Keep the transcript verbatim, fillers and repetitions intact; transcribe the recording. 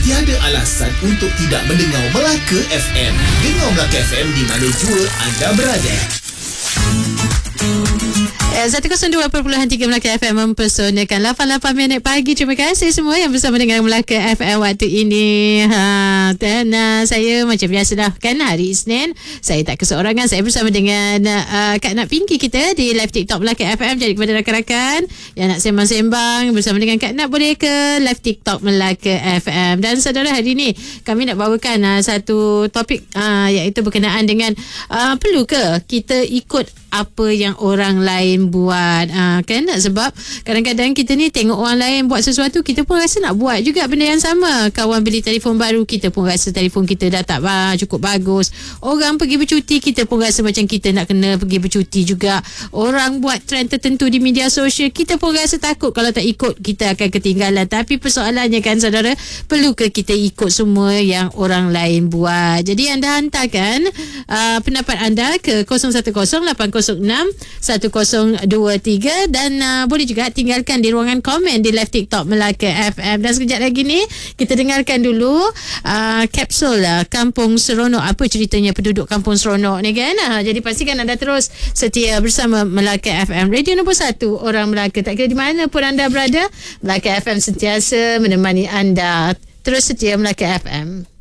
Tiada alasan untuk tidak mendengar Melaka F M. Dengar Melaka F M di mana jua anda berada. seratus dua perpuluhan tiga Melaka F M mempersonakan lapan puluh lapan minit pagi. Terima kasih semua yang bersama dengan Melaka F M waktu ini. Ha, dan uh, saya macam biasa dah kan, hari Isnin saya tak keseorangan. Saya bersama dengan uh, Kak Nat Pinky kita di live TikTok Melaka F M. Jadi kepada rakan-rakan yang nak sembang-sembang bersama dengan Kak Nat, boleh ke live TikTok Melaka F M. Dan saudara, hari ini kami nak bawakan uh, satu topik uh, iaitu berkenaan dengan uh, perlu ke kita ikut apa yang orang lain buat, ha, kan? Sebab kadang-kadang kita ni tengok orang lain buat sesuatu, kita pun rasa nak buat juga benda yang sama. Kawan beli telefon baru, kita pun rasa telefon kita dah tak bah, cukup bagus. Orang pergi bercuti, kita pun rasa macam kita nak kena pergi bercuti juga. Orang buat trend tertentu di media sosial, kita pun rasa takut kalau tak ikut kita akan ketinggalan. Tapi persoalannya kan saudara, perlu ke kita ikut semua yang orang lain buat? Jadi anda hantarkan uh, pendapat anda ke kosong satu kosong lapan kosong enam satu kosong dua tiga dan uh, boleh juga tinggalkan di ruangan komen di live TikTok Melaka F M. Dan sekejap lagi ni kita dengarkan dulu uh, kapsul uh, Kampung Seronok. Apa ceritanya penduduk Kampung Seronok ni kan? Uh, jadi pastikan anda terus setia bersama Melaka F M, radio nombor satu orang Melaka. Tak kira di mana pun anda berada, Melaka F M sentiasa menemani anda. Terus setia Melaka F M.